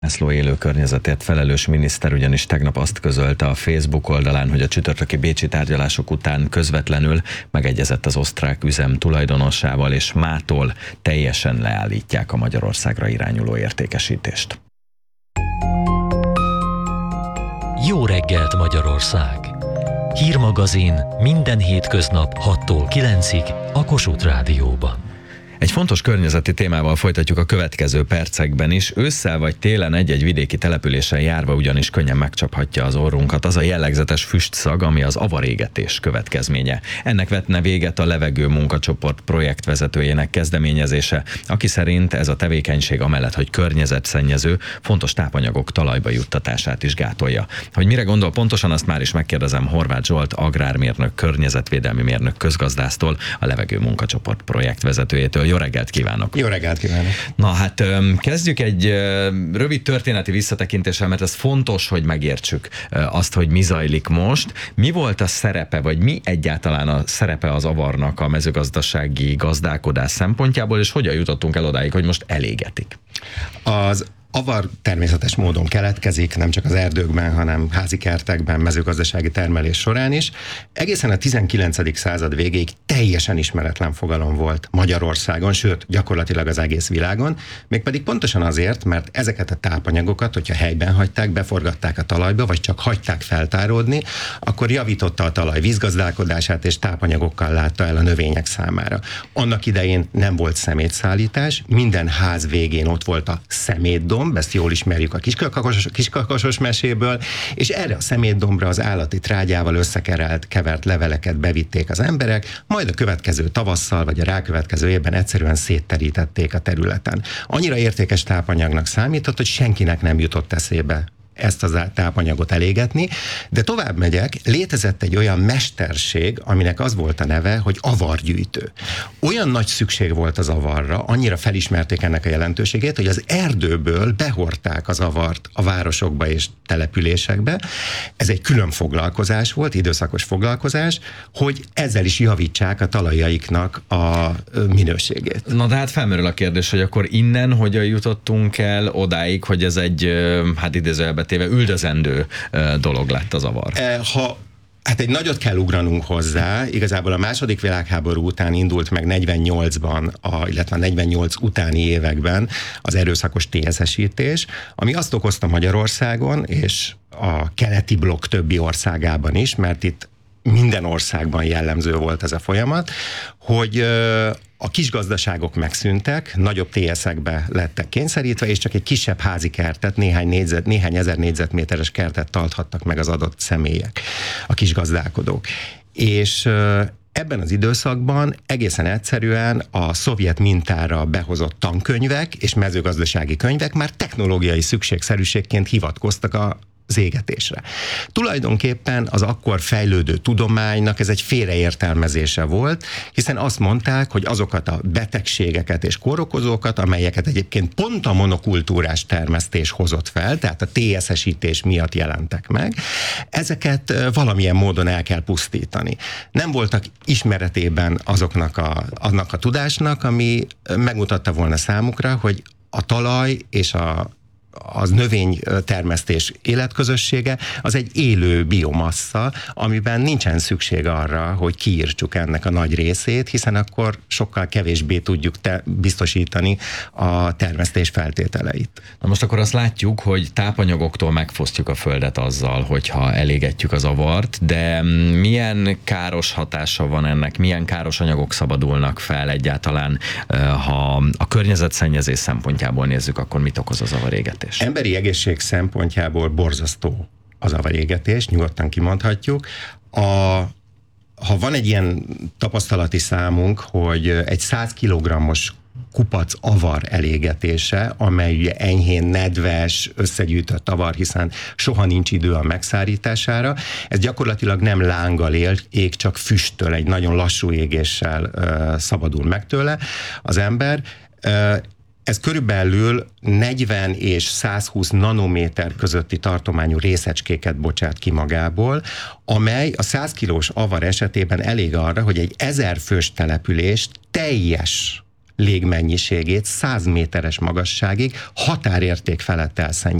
László élő környezetért felelős miniszter ugyanis tegnap azt közölte a Facebook oldalán, hogy a csütörtöki bécsi tárgyalások után közvetlenül megegyezett az osztrák üzem tulajdonosával, és mától teljesen leállítják a Magyarországra irányuló értékesítést. Jó reggelt, Magyarország! Hírmagazin minden hétköznap 6-tól 9-ig a Kossuth Rádióban. Egy fontos környezeti témával folytatjuk a következő percekben is. Ősszel vagy télen egy-egy vidéki településen járva ugyanis könnyen megcsaphatja az orrunkat az a jellegzetes füstszag, ami az avarégetés következménye. Ennek vetne véget a Levegő Munkacsoport projektvezetőjének kezdeményezése, aki szerint ez a tevékenység amellett, hogy környezetszennyező, fontos tápanyagok talajba juttatását is gátolja. Hogy mire gondol pontosan, azt már is megkérdezem Horváth Zsolt, agrármérnök, környezetvédelmi mérnök közgazdásztól, a Levegő Munkacsoport projektvezetőjétől. Jó reggelt kívánok! Jó reggelt kívánok! Na hát kezdjük egy rövid történeti visszatekintéssel, mert ez fontos, hogy megértsük azt, hogy mi zajlik most. Mi volt a szerepe, vagy mi egyáltalán a szerepe az avarnak a mezőgazdasági gazdálkodás szempontjából, és hogyan jutottunk el odáig, hogy most elégetik? Az avar természetes módon keletkezik, nem csak az erdőkben, hanem házi kertekben, mezőgazdasági termelés során is. Egészen a 19. század végéig teljesen ismeretlen fogalom volt Magyarországon, sőt, gyakorlatilag az egész világon, mégpedig pontosan azért, mert ezeket a tápanyagokat, hogyha helyben hagyták, beforgatták a talajba, vagy csak hagyták feltáródni, akkor javította a talaj vízgazdálkodását, és tápanyagokkal látta el a növények számára. Annak idején nem volt szemétszállítás, minden ház végén ott volt a szemétdomb, ezt jól ismerjük a kiskakasos meséből, és erre a szemétdombra az állati trágyával összekevert leveleket bevitték az emberek, majd a következő tavasszal, vagy a rákövetkező évben egyszerűen szétterítették a területen. Annyira értékes tápanyagnak számított, hogy senkinek nem jutott eszébe ezt a tápanyagot elégetni, de tovább megyek, létezett egy olyan mesterség, aminek az volt a neve, hogy avargyűjtő. Olyan nagy szükség volt az avarra, annyira felismerték ennek a jelentőségét, hogy az erdőből behordták az avart a városokba és településekbe. Ez egy külön foglalkozás volt, időszakos foglalkozás, hogy ezzel is javítsák a talajaiknak a minőségét. Na de hát felmerül a kérdés, hogy akkor innen hogyan jutottunk el odáig, hogy ez egy, hát idézőjelbe téve üldözendő dolog lett az avar. Hát egy nagyot kell ugranunk hozzá, igazából a második világháború után indult meg 48-ban, illetve 48 utáni években az erőszakos TSZ-esítés, ami azt okozta Magyarországon, és a keleti blokk többi országában is, mert itt minden országban jellemző volt ez a folyamat, hogy a kisgazdaságok megszűntek, nagyobb TSZ-ekbe lettek kényszerítve, és csak egy kisebb házi kertet, néhány ezer négyzetméteres kertet tarthattak meg az adott személyek, a kisgazdálkodók. És ebben az időszakban egészen egyszerűen a szovjet mintára behozott tankönyvek és mezőgazdasági könyvek már technológiai szükségszerűségként hivatkoztak az égetésre. Tulajdonképpen az akkor fejlődő tudománynak ez egy félreértelmezése volt, hiszen azt mondták, hogy azokat a betegségeket és kórokozókat, amelyeket egyébként pont a monokultúrás termesztés hozott fel, tehát a TSZ-esítés miatt jelentek meg, ezeket valamilyen módon el kell pusztítani. Nem voltak ismeretében annak a tudásnak, ami megmutatta volna számukra, hogy a talaj és az növénytermesztés életközössége az egy élő biomassa, amiben nincsen szükség arra, hogy kiírtsuk ennek a nagy részét, hiszen akkor sokkal kevésbé tudjuk biztosítani a termesztés feltételeit. Na most akkor azt látjuk, hogy tápanyagoktól megfosztjuk a földet azzal, hogyha elégetjük az avart, de milyen káros hatása van ennek, milyen káros anyagok szabadulnak fel egyáltalán, ha a környezetszennyezés szempontjából nézzük, akkor mit okoz az avarégetés? Emberi egészség szempontjából borzasztó az avarégetés, nyugodtan kimondhatjuk. Ha van egy ilyen tapasztalati számunk, hogy egy 100 kg-os kupac avar elégetése, amely enyhén nedves, összegyűjtött avar, hiszen soha nincs idő a megszárítására, ez gyakorlatilag nem lánggal ég, csak füsttől, egy nagyon lassú égéssel szabadul meg tőle az ember. Ez körülbelül 40 és 120 nanométer közötti tartományú részecskéket bocsát ki magából, amely a 100 kilós avar esetében elég arra, hogy egy 1000 fős települést teljes légmennyiségét 100 méteres magasságig határérték felett